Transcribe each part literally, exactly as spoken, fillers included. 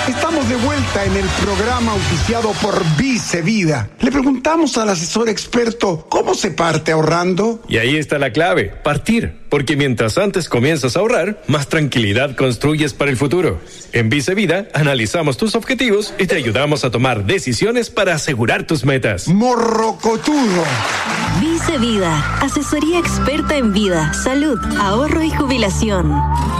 Estamos de vuelta en el programa auspiciado por Vice Vida. Le preguntamos al asesor experto cómo se parte ahorrando. Y ahí está la clave, partir. Porque mientras antes comienzas a ahorrar, más tranquilidad construyes para el futuro. En Vice Vida analizamos tus objetivos y te ayudamos a tomar decisiones para asegurar tus metas. Morrocotudo. Vice Vida, asesoría experta en vida, salud, ahorro y jubilación.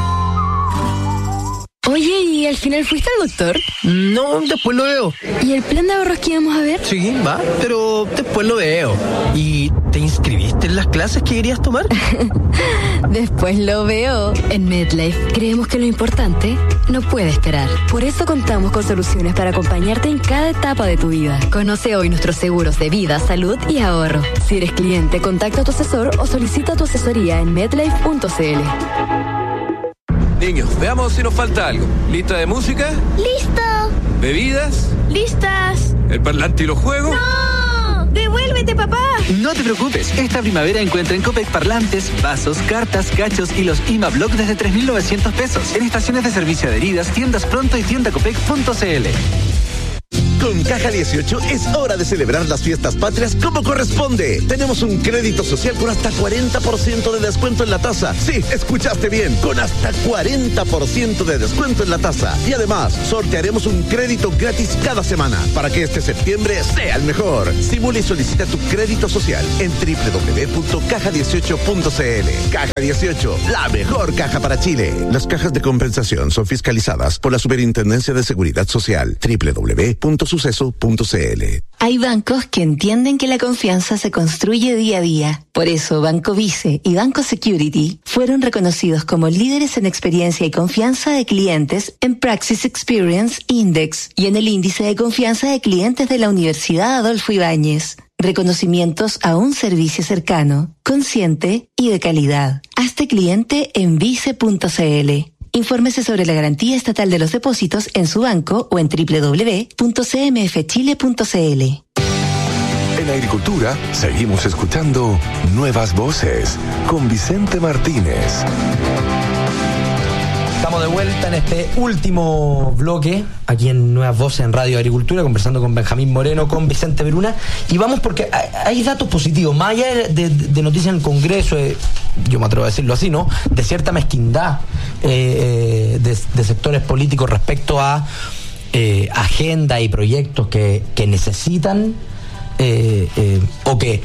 Oye, ¿y al final fuiste al doctor? No, después lo veo. ¿Y el plan de ahorros que íbamos a ver? Sí, va, pero después lo veo. ¿Y te inscribiste en las clases que querías tomar? Después lo veo. En MedLife creemos que lo importante no puede esperar. Por eso contamos con soluciones para acompañarte en cada etapa de tu vida. Conoce hoy nuestros seguros de vida, salud y ahorro. Si eres cliente, contacta a tu asesor o solicita tu asesoría en medlife punto c l. Niños, veamos si nos falta algo. ¿Lista de música? ¡Listo! ¿Bebidas? ¡Listas! ¿El parlante y los juegos? ¡No! ¡Devuélvete, papá! No te preocupes, esta primavera encuentra en Copec parlantes, vasos, cartas, cachos y los I M A Block desde tres mil novecientos pesos. En estaciones de servicio adheridas, tiendas Pronto y tienda copec punto c l. Con Caja dieciocho es hora de celebrar las fiestas patrias como corresponde. Tenemos un crédito social con hasta cuarenta por ciento de descuento en la tasa. Sí, escuchaste bien, con hasta cuarenta por ciento de descuento en la tasa. Y además, sortearemos un crédito gratis cada semana para que este septiembre sea el mejor. Simula y solicita tu crédito social en doble u doble u doble u punto caja dieciocho punto c l. Caja dieciocho, la mejor caja para Chile. Las cajas de compensación son fiscalizadas por la Superintendencia de Seguridad Social. doble u doble u doble u punto suceso punto c l. Hay bancos que entienden que la confianza se construye día a día. Por eso, Banco Vice y Banco Security fueron reconocidos como líderes en experiencia y confianza de clientes en Praxis Experience Index y en el índice de confianza de clientes de la Universidad Adolfo Ibáñez. Reconocimientos a un servicio cercano, consciente y de calidad. Hazte cliente en vice punto c l. Infórmese sobre la garantía estatal de los depósitos en su banco o en doble u doble u doble u punto c m f chile punto c l. En Agricultura seguimos escuchando Nuevas Voces con Vicente Martínez. Estamos de vuelta en este último bloque aquí en Nuevas Voces en Radio Agricultura, conversando con Benjamín Moreno, con Vicente Beruna, y vamos porque hay datos positivos, más allá de, de, de noticias en el Congreso, de, yo me atrevo a decirlo así, ¿no?, de cierta mezquindad eh, de, de sectores políticos respecto a eh, agendas y proyectos que, que necesitan eh, eh, o que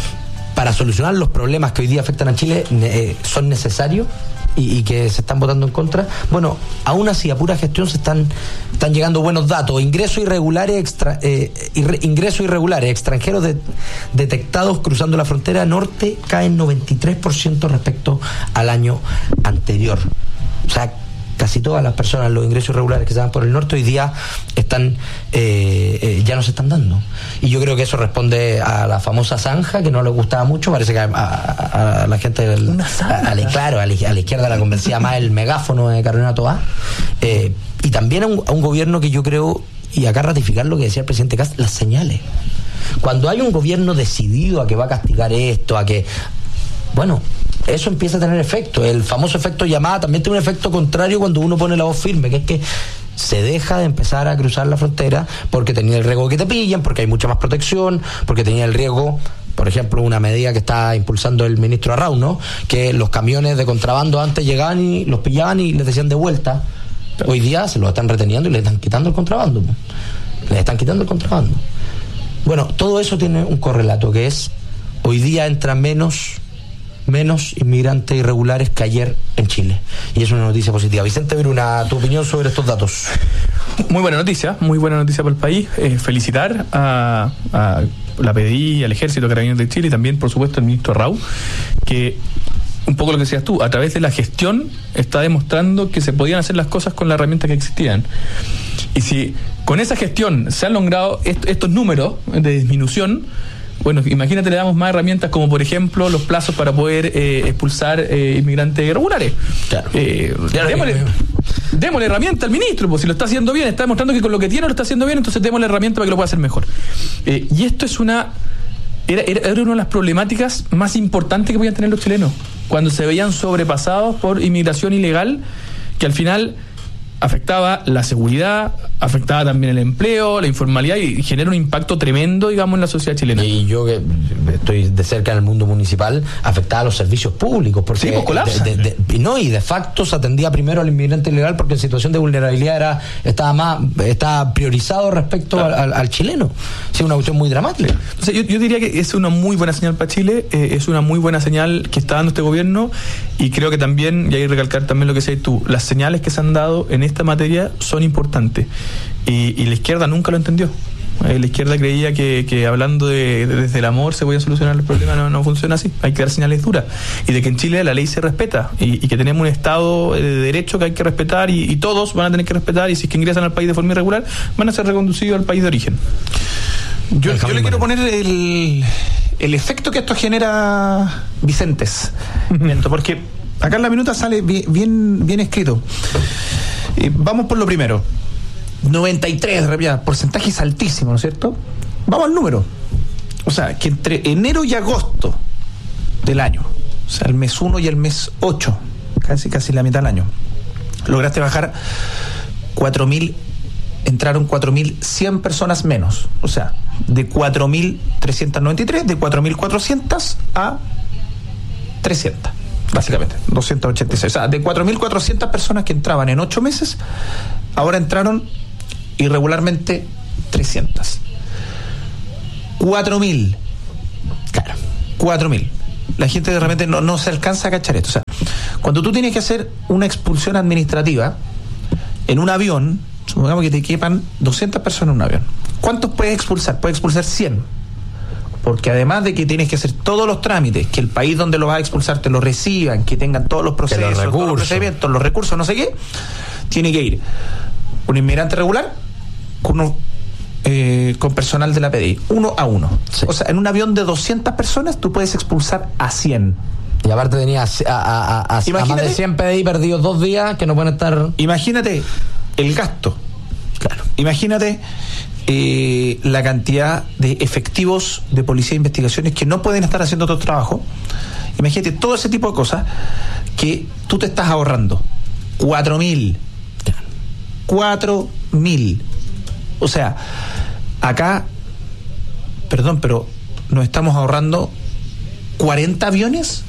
para solucionar los problemas que hoy día afectan a Chile eh, son necesarios y, y que se están votando en contra. Bueno, aún así, a pura gestión se están, están llegando buenos datos. Ingresos irregulares extra, eh, irre, ingresos irregulares extranjeros de, detectados cruzando la frontera norte caen noventa y tres por ciento respecto al año anterior. O sea, casi todas las personas, los ingresos irregulares que se dan por el norte hoy día están eh, eh, ya no se están dando. Y yo creo que eso responde a la famosa zanja, que no les gustaba mucho. Parece que a, a, a la gente del, a, a la, claro, a la, a la izquierda la convencía más el megáfono de Carolina Toá. Eh, y también a un, a un gobierno que yo creo, y acá ratificar lo que decía el presidente Kast, las señales. Cuando hay un gobierno decidido a que va a castigar esto, a que, bueno, eso empieza a tener efecto. El famoso efecto llamada también tiene un efecto contrario cuando uno pone la voz firme, que es que se deja de empezar a cruzar la frontera porque tenía el riesgo de que te pillen, porque hay mucha más protección, porque tenía el riesgo, por ejemplo, una medida que está impulsando el ministro Arrau, ¿no?, que los camiones de contrabando antes llegaban y los pillaban y les decían de vuelta. Hoy día se los están reteniendo y les están quitando el contrabando. Les están quitando el contrabando. Bueno, todo eso tiene un correlato, que es hoy día entran menos menos inmigrantes irregulares que ayer en Chile. Y es una noticia positiva. Vicente Beruna, tu opinión sobre estos datos. Muy buena noticia, muy buena noticia para el país. Eh, felicitar a, a la P D I, al Ejército, a Carabineros de Chile y también, por supuesto, al ministro Arrau, que un poco lo que decías tú, a través de la gestión está demostrando que se podían hacer las cosas con las herramientas que existían. Y si con esa gestión se han logrado est- estos números de disminución, bueno, imagínate, le damos más herramientas como, por ejemplo, los plazos para poder eh, expulsar eh, inmigrantes irregulares. Claro. Eh, claro démosle, démosle herramienta al ministro, pues si lo está haciendo bien, está demostrando que con lo que tiene lo está haciendo bien, entonces démosle herramienta para que lo pueda hacer mejor. Eh, y esto es una... Era, era, era una de las problemáticas más importantes que podían tener los chilenos, cuando se veían sobrepasados por inmigración ilegal, que al final afectaba la seguridad, afectaba también el empleo, la informalidad y genera un impacto tremendo, digamos, en la sociedad chilena. Y yo que estoy de cerca en el mundo municipal, afectaba a los servicios públicos, porque sí, pues colapsa. De, de, de, no, y de facto se atendía primero al inmigrante ilegal porque en situación de vulnerabilidad era estaba más estaba priorizado respecto claro. al, al chileno. Sí, una cuestión muy dramática. Entonces, yo, yo diría que es una muy buena señal para Chile, eh, es una muy buena señal que está dando este gobierno, y creo que también, y hay que recalcar también lo que decías tú, las señales que se han dado en esta materia son importantes, y, y la izquierda nunca lo entendió. Eh, la izquierda creía que, que hablando de, de desde el amor se podían solucionar los problemas. No, no funciona así, hay que dar señales duras, y de que en Chile la ley se respeta, y, y que tenemos un Estado de derecho que hay que respetar, y, y todos van a tener que respetar, y si es que ingresan al país de forma irregular van a ser reconducidos al país de origen. Yo, yo le quiero poner el, el efecto que esto genera, Vicentes, porque acá en la minuta sale bien, bien, bien escrito. Eh, vamos por lo primero. noventa y tres, ya, porcentaje es altísimo, ¿no es cierto? Vamos al número. O sea, que entre enero y agosto del año, o sea, el mes uno y el mes ocho, casi casi la mitad del año, lograste bajar cuatro mil, entraron cuatro mil cien personas menos. O sea, de cuatro mil trescientos noventa y tres, de cuatro mil cuatrocientos a trescientos. Básicamente, doscientos ochenta y seis. O sea, de cuatro mil cuatrocientas personas que entraban en ocho meses, ahora entraron irregularmente trescientos. cuatro mil. Claro, cuatro mil. La gente de repente no, no se alcanza a cachar esto. O sea, cuando tú tienes que hacer una expulsión administrativa en un avión, supongamos que te quepan doscientas personas en un avión, ¿cuántos puedes expulsar? Puedes expulsar cien. Porque además de que tienes que hacer todos los trámites, que el país donde lo vas a expulsar te lo reciban, que tengan todos los procesos, los todos los procedimientos, los recursos, no sé qué, tiene que ir un inmigrante regular con, uno, eh, con personal de la P D I, uno a uno. Sí. O sea, en un avión de doscientas personas tú puedes expulsar a cien. Y aparte tenías a, a, a, a, a más de cien P D I perdidos dos días que no pueden estar... Imagínate el gasto. Claro. Imagínate eh, la cantidad de efectivos de policía de investigaciones que no pueden estar haciendo otro trabajo. Imagínate todo ese tipo de cosas que tú te estás ahorrando. Cuatro mil. Cuatro mil. O sea, acá, perdón, pero nos estamos ahorrando cuarenta aviones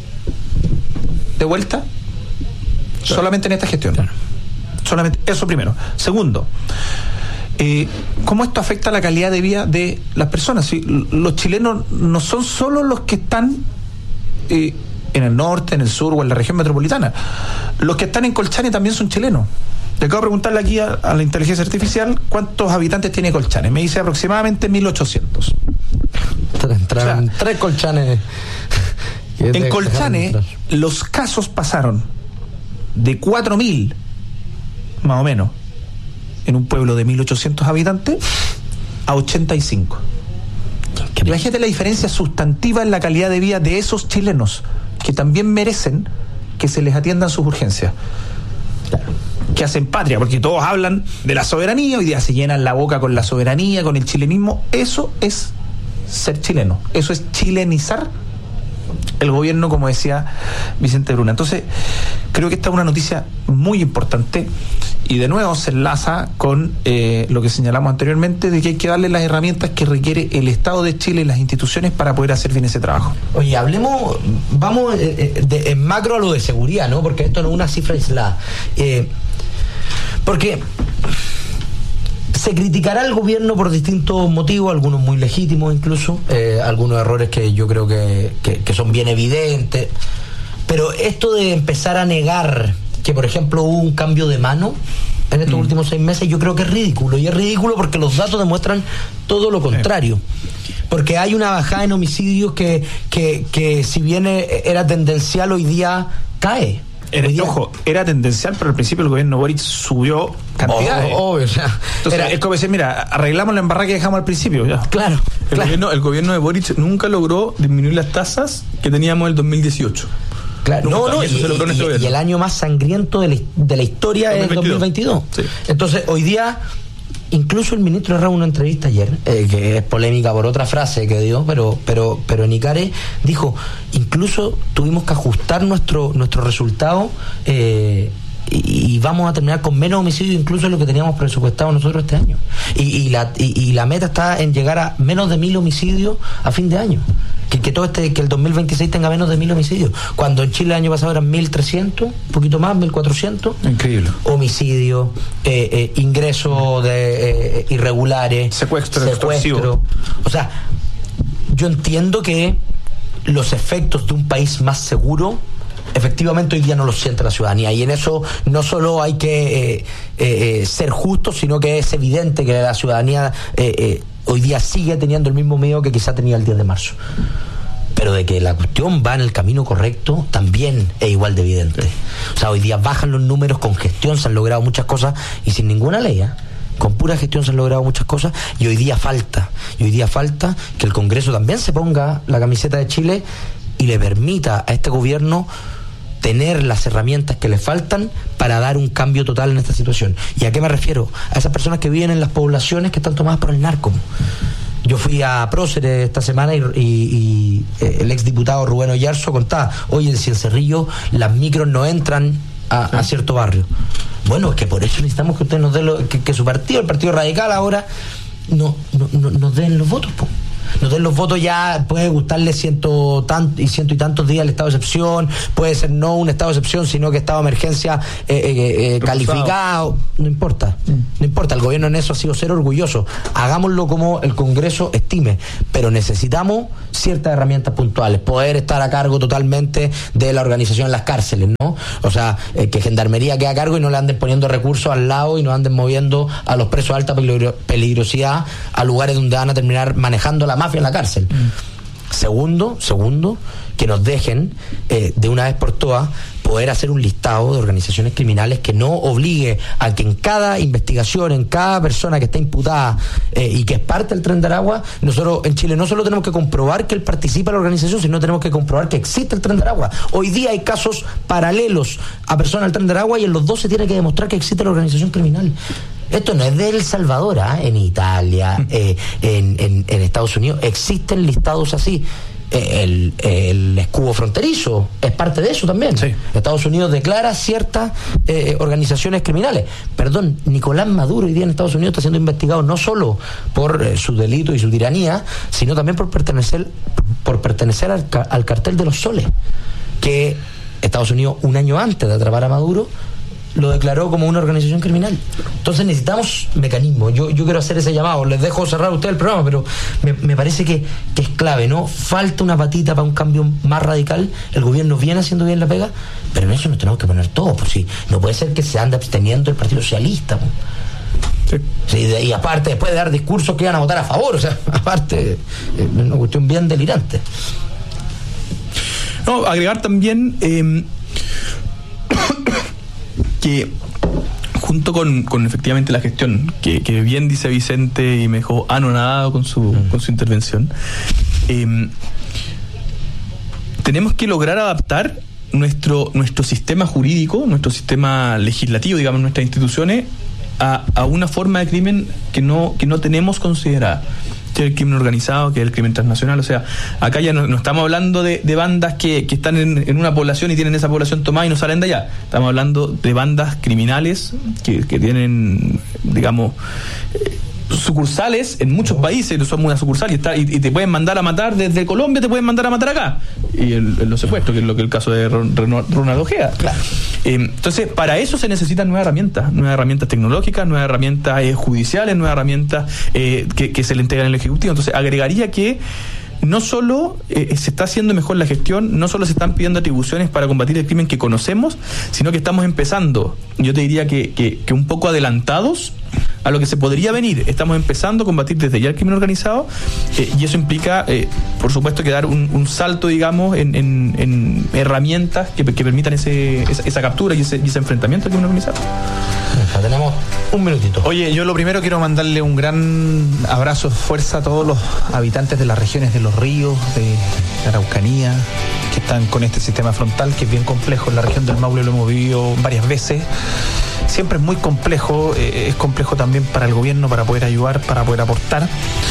de vuelta, claro, solamente en esta gestión. Claro. Solamente eso primero. Segundo, eh, ¿cómo esto afecta la calidad de vida de las personas? ¿Sí? Los chilenos no son solo los que están eh, en el norte, en el sur o en la región metropolitana. Los que están en Colchane también son chilenos. Le acabo de preguntarle aquí a, a la inteligencia artificial cuántos habitantes tiene Colchane. Me dice aproximadamente mil ochocientos. Entraron o sea, tres Colchanes. En Colchane los casos pasaron de cuatro mil, más o menos, en un pueblo de mil ochocientos habitantes, a ochenta y cinco. Imagínate la diferencia sustantiva en la calidad de vida de esos chilenos, que también merecen que se les atiendan sus urgencias. Claro. Que hacen patria, porque todos hablan de la soberanía, hoy día se llenan la boca con la soberanía, con el chilenismo. Eso es ser chileno, eso es chilenizar el gobierno, como decía Vicente Bruna. Entonces, creo que esta es una noticia muy importante y de nuevo se enlaza con eh, lo que señalamos anteriormente, de que hay que darle las herramientas que requiere el Estado de Chile y las instituciones para poder hacer bien ese trabajo. Oye, hablemos, vamos eh, de, en macro a lo de seguridad, ¿no? Porque esto no es una cifra aislada. Eh, porque se criticará al gobierno por distintos motivos, algunos muy legítimos incluso, eh, algunos errores que yo creo que, que, que son bien evidentes, pero esto de empezar a negar que, por ejemplo, hubo un cambio de mano en estos mm. últimos seis meses, yo creo que es ridículo, y es ridículo porque los datos demuestran todo lo contrario. Porque hay una bajada en homicidios que, que, que si bien era tendencial, hoy día cae. Era, ojo, era tendencial, pero al principio el gobierno Boric subió cantidades. Oh, oh, o sea, Entonces, era, es como decir, mira, arreglamos la embarrada que dejamos al principio. Ya. Claro. El, claro. Gobierno, el gobierno de Boric nunca logró disminuir las tasas que teníamos en el dos mil dieciocho. Claro, no, no, y, y, y, y el año más sangriento de la, de la historia es el dos mil veintidós. Sí. Entonces, hoy día, incluso el ministro Herrera, una entrevista ayer, eh, que es polémica por otra frase que dio, pero pero pero Nicare dijo, incluso tuvimos que ajustar nuestro nuestro resultado eh, y, y vamos a terminar con menos homicidios incluso de lo que teníamos presupuestado nosotros este año. Y, y, la, y, y la meta está en llegar a menos de mil homicidios a fin de año. Que, que todo este, que el dos mil veintiséis tenga menos de mil homicidios. Cuando en Chile el año pasado eran mil trescientos, un poquito más, mil cuatrocientos. Increíble. Homicidios, eh, eh, ingresos de eh, irregulares, secuestro, secuestro. O sea, yo entiendo que los efectos de un país más seguro efectivamente hoy día no lo siente la ciudadanía, y en eso no solo hay que eh, eh, ser justos, sino que es evidente que la ciudadanía eh, eh, hoy día sigue teniendo el mismo miedo que quizá tenía el diez de marzo. Pero de que la cuestión va en el camino correcto también es igual de evidente. O sea, hoy día bajan los números, con gestión se han logrado muchas cosas y sin ninguna ley, ¿eh? Con pura gestión se han logrado muchas cosas, y hoy día falta, y hoy día falta que el Congreso también se ponga la camiseta de Chile y le permita a este gobierno tener las herramientas que le faltan para dar un cambio total en esta situación. ¿Y a qué me refiero? A esas personas que viven en las poblaciones que están tomadas por el narco. Yo fui a Próceres esta semana y, y, y el exdiputado Rubén Oyarzo contaba, oye, si en Cerrillo las micros no entran a, a cierto barrio. Bueno, es que por eso necesitamos que ustedes nos den lo, que, que su partido, el Partido Radical ahora, no, no, no nos den los votos, po. Nos den los votos. Ya puede gustarle ciento tanto y ciento y tantos días el estado de excepción, puede ser no un estado de excepción, sino que estado de emergencia eh, eh, eh, calificado, no importa, mm. no importa, el gobierno en eso ha sido ser orgulloso, hagámoslo como el Congreso estime, pero necesitamos ciertas herramientas puntuales, poder estar a cargo totalmente de la organización en las cárceles, ¿no? O sea, eh, que Gendarmería quede a cargo y no le anden poniendo recursos al lado y no anden moviendo a los presos de alta peligro- peligrosidad a lugares donde van a terminar manejando la mafia en la cárcel. Mm. Segundo, segundo, que nos dejen eh, de una vez por todas poder hacer un listado de organizaciones criminales que no obligue a que en cada investigación, en cada persona que está imputada eh, y que es parte del Tren de Aragua, nosotros en Chile no solo tenemos que comprobar que él participa en la organización, sino tenemos que comprobar que existe el Tren de Aragua. Hoy día hay casos paralelos a personas del Tren de Aragua y en los dos se tiene que demostrar que existe la organización criminal. Esto no es de El Salvador, ¿eh? En Italia, eh, en, en, en Estados Unidos existen listados así. El, el escudo fronterizo es parte de eso también. Sí. Estados Unidos declara ciertas eh, organizaciones criminales. Perdón, Nicolás Maduro hoy día en Estados Unidos está siendo investigado no solo por eh, su delito y su tiranía, sino también por pertenecer por pertenecer al, al cartel de los soles, que Estados Unidos un año antes de atrapar a Maduro lo declaró como una organización criminal. Entonces necesitamos mecanismos. Yo, yo quiero hacer ese llamado. Les dejo cerrar usted el programa, pero me, me parece que, que es clave, ¿no? Falta una patita para un cambio más radical. El gobierno viene haciendo bien la pega, pero en eso nos tenemos que poner todos. Pues sí, no puede ser que se ande absteniendo el Partido Socialista. Pues. Sí. Sí, y aparte, después de dar discursos que iban a votar a favor, o sea, aparte, es una cuestión bien delirante. No, agregar también eh, que junto con, con efectivamente la gestión que, que bien dice Vicente y me dejó anonadado con su, mm. con su intervención, eh, tenemos que lograr adaptar nuestro, nuestro sistema jurídico, nuestro sistema legislativo, digamos, nuestras instituciones a, a una forma de crimen que no, que no tenemos considerada, que es el crimen organizado, que es el crimen transnacional. O sea, acá ya no, no estamos hablando de, de bandas que, que están en, en una población y tienen esa población tomada y no salen de allá. Estamos hablando de bandas criminales que, que tienen, digamos, eh, sucursales en muchos países, son una sucursal y, está, y, y te pueden mandar a matar desde Colombia, te pueden mandar a matar acá. Y el, el, los secuestros, que es lo que el caso de Ronald Ojeda. Claro. Eh, entonces, para eso se necesitan nuevas herramientas, nuevas herramientas tecnológicas, nuevas herramientas eh, judiciales, nuevas herramientas eh, que, que se le entregan al Ejecutivo. Entonces, agregaría que no solo eh, se está haciendo mejor la gestión, no solo se están pidiendo atribuciones para combatir el crimen que conocemos, sino que estamos empezando, yo te diría que, que, que un poco adelantados a lo que se podría venir. Estamos empezando a combatir desde ya el crimen organizado, eh, y eso implica, eh, por supuesto, que dar un, un salto, digamos, en, en, en herramientas que, que permitan ese, esa, esa captura y ese, y ese enfrentamiento al crimen organizado. Ya tenemos un minutito. Oye, yo lo primero quiero mandarle un gran abrazo, fuerza a todos los habitantes de las regiones de Los Ríos, de la Araucanía, que están con este sistema frontal, que es bien complejo. En la región del Maule lo hemos vivido varias veces. Siempre es muy complejo, eh, es complejo también para el gobierno, para poder ayudar, para poder aportar.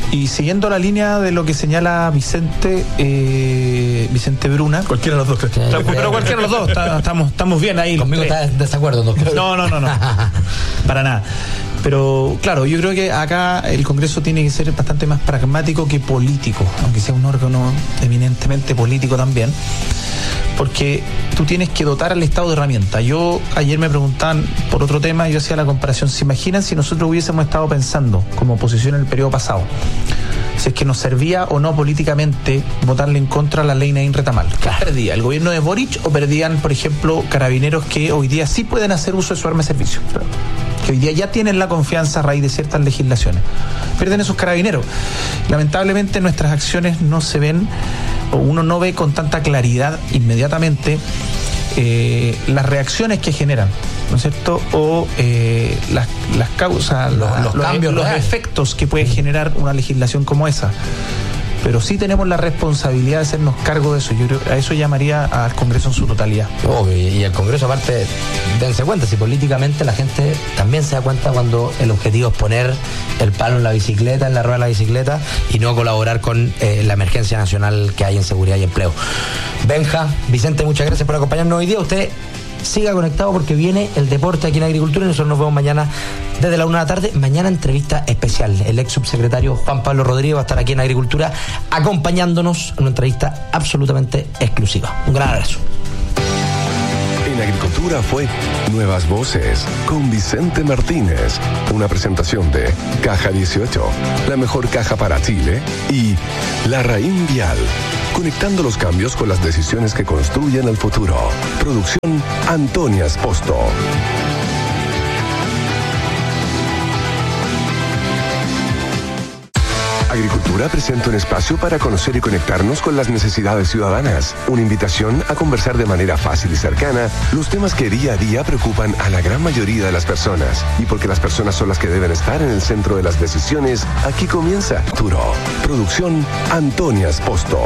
y siguiendo la línea de lo que señala Vicente, eh, Vicente Bruna. Cualquiera de los dos. Pero, pero cualquiera de los dos, está, estamos, estamos bien ahí. Conmigo está en desacuerdo. ¿No? no, no, no, no. Para nada. Pero claro, yo creo que acá el Congreso tiene que ser bastante más pragmático que político, aunque sea un órgano eminentemente político también, porque tú tienes que dotar al Estado de herramientas. Yo ayer me preguntaban por otro tema, yo hacía la comparación. ¿Se imaginan si nosotros hubiésemos estado pensando como oposición en el periodo pasado? Si es que nos servía o no políticamente votarle en contra a la ley Naín Retamal. ¿Qué perdía? ¿El gobierno de Boric o perdían, por ejemplo, carabineros que hoy día sí pueden hacer uso de su arma de servicio? Que hoy día ya tienen la confianza a raíz de ciertas legislaciones. Pierden esos carabineros. Lamentablemente nuestras acciones no se ven, o uno no ve con tanta claridad inmediatamente eh, las reacciones que generan, ¿no es cierto? O eh, las, las causas, los, la, los, los cambios, los efectos que puede generar una legislación como esa. Pero sí tenemos la responsabilidad de hacernos cargo de eso. Yo creo a eso llamaría al Congreso en su totalidad. Oh, y, y el Congreso, aparte, dense cuenta, si políticamente la gente también se da cuenta cuando el objetivo es poner el palo en la bicicleta, en la rueda de la bicicleta, y no colaborar con eh, la emergencia nacional que hay en seguridad y empleo. Benja, Vicente, muchas gracias por acompañarnos hoy día. Usted siga conectado porque viene el deporte aquí en Agricultura y nosotros nos vemos mañana desde la una de la tarde. Mañana entrevista especial. El ex subsecretario Juan Pablo Rodríguez va a estar aquí en Agricultura acompañándonos en una entrevista absolutamente exclusiva. Un gran abrazo. En Agricultura fue Nuevas Voces con Vicente Martínez. Una presentación de Caja dieciocho, la mejor caja para Chile, y La Raín Vial, conectando los cambios con las decisiones que construyen el futuro. Producción Antonia Esposto. Agricultura presenta un espacio para conocer y conectarnos con las necesidades ciudadanas. Una invitación a conversar de manera fácil y cercana los temas que día a día preocupan a la gran mayoría de las personas. Y porque las personas son las que deben estar en el centro de las decisiones, aquí comienza Futuro. Producción Antonia Esposto.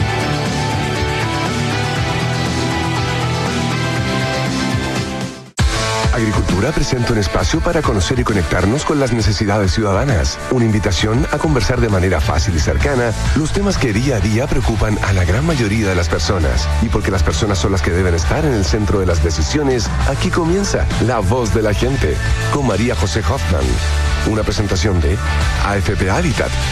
Agricultura presenta un espacio para conocer y conectarnos con las necesidades ciudadanas. Una invitación a conversar de manera fácil y cercana los temas que día a día preocupan a la gran mayoría de las personas. Y porque las personas son las que deben estar en el centro de las decisiones, aquí comienza La Voz de la Gente con María José Hoffman. Una presentación de A F P Habitat,